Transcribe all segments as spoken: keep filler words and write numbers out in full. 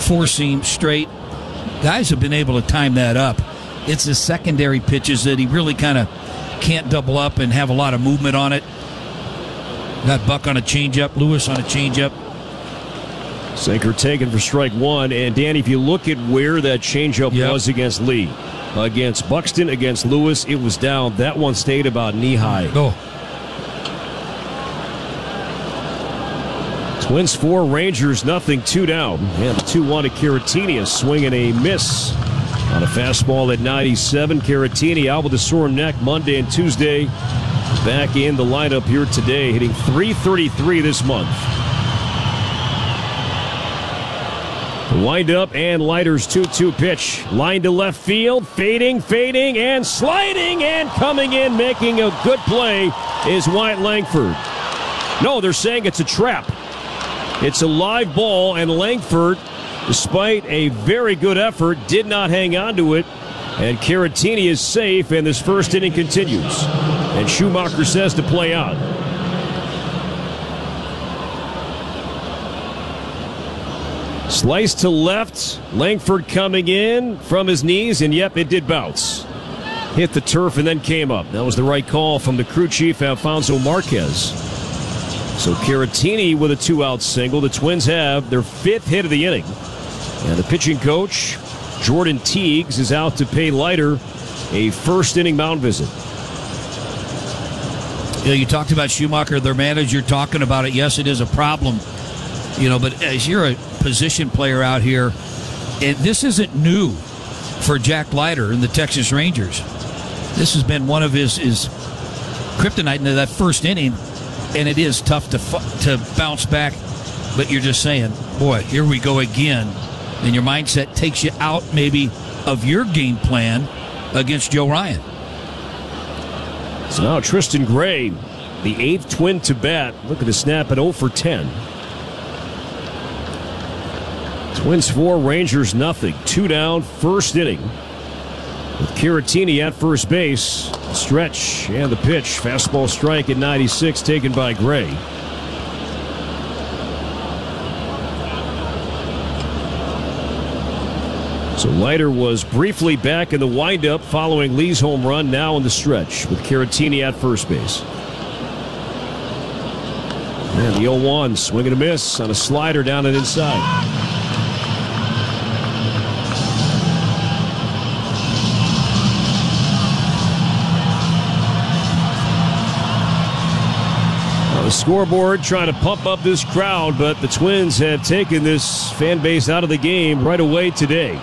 four seam straight. Guys have been able to time that up. It's the secondary pitches that he really kind of can't double up and have a lot of movement on it. Got Buck on a changeup, Lewis on a changeup. Sinker taken for strike one. And, Danny, if you look at where that changeup yep. was against Lee, against Buxton, against Lewis, it was down. That one stayed about knee-high. Oh. Twins four, Rangers nothing, two down. And two one to Caratini, a swing and a miss on a fastball at ninety-seven. Caratini out with a sore neck Monday and Tuesday. Back in the lineup here today, hitting three thirty-three this month. The wind up and Leiter's two two pitch. Line to left field, fading, fading, and sliding, and coming in, making a good play is Wyatt Langford. No, they're saying it's a trap. It's a live ball, and Langford, despite a very good effort, did not hang on to it. And Caratini is safe, and this first inning continues. And Schumacher says to play on. Slice to left. Langford coming in from his knees, and yep, it did bounce. Hit the turf and then came up. That was the right call from the crew chief, Alfonso Marquez. So Caratini with a two-out single. The Twins have their fifth hit of the inning. And the pitching coach, Jordan Teagues, is out to pay Leiter a first-inning mound visit. You know, you talked about Schumacher, their manager, talking about it. Yes, it is a problem. You know, but as you're a position player out here, and this isn't new for Jack Leiter and the Texas Rangers. This has been one of his, his kryptonite into that first inning. And it is tough to to bounce back, but you're just saying, boy, here we go again. And your mindset takes you out maybe of your game plan against Joe Ryan. So now Tristan Gray, the eighth Twin to bat. Look at the snap at oh for ten. Twins four, Rangers nothing. Two down, first inning. With Caratini at first base. Stretch and the pitch. Fastball strike at ninety-six taken by Gray. So Leiter was briefly back in the windup following Lee's home run, now in the stretch with Caratini at first base. And the oh one, swing and a miss on a slider down and inside. The scoreboard trying to pump up this crowd, but the Twins have taken this fan base out of the game right away today.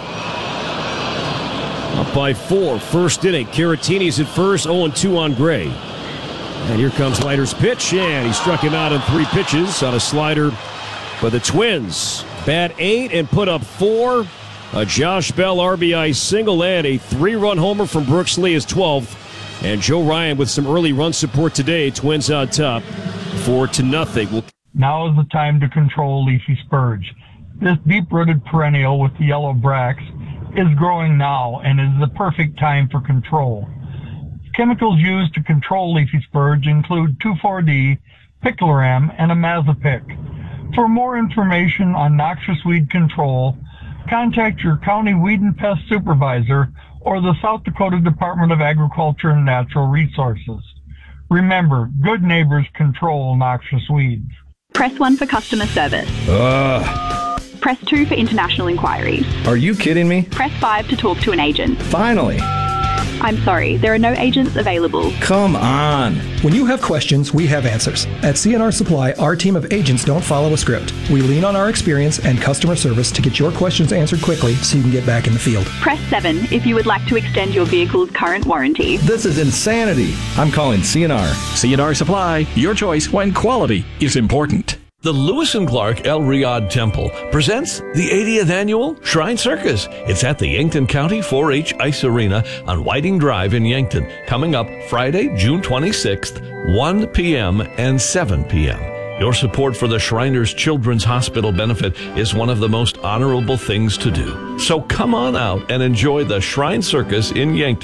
Up by four, first inning. Caratini's at first, oh and two on Gray. And here comes Leiter's pitch, and he struck him out on three pitches on a slider. But the Twins bat eight and put up four. A Josh Bell R B I single and a three-run homer from Brooks Lee, his twelfth. And Joe Ryan with some early run support today. Twins on top. Four to nothing. We'll... Now is the time to control leafy spurge. This deep-rooted perennial with the yellow bracts is growing now and is the perfect time for control. Chemicals used to control leafy spurge include two four D, Picloram, and Imazapic. For more information on noxious weed control, contact your county weed and pest supervisor or the South Dakota Department of Agriculture and Natural Resources. Remember, good neighbors control noxious weeds. Press one for customer service. Ugh. Press two for international inquiries. Are you kidding me? Press five to talk to an agent. Finally. I'm sorry, there are no agents available. Come on. When you have questions, we have answers. At C N R Supply, our team of agents don't follow a script. We lean on our experience and customer service to get your questions answered quickly so you can get back in the field. Press seven if you would like to extend your vehicle's current warranty. This is insanity. I'm calling C N R. C N R Supply, your choice when quality is important. The Lewis and Clark El Riyadh Temple presents the eightieth Annual Shrine Circus. It's at the Yankton County four H Ice Arena on Whiting Drive in Yankton, coming up Friday, June twenty-sixth, one p.m. and seven p.m. Your support for the Shriners Children's Hospital benefit is one of the most honorable things to do. So come on out and enjoy the Shrine Circus in Yankton.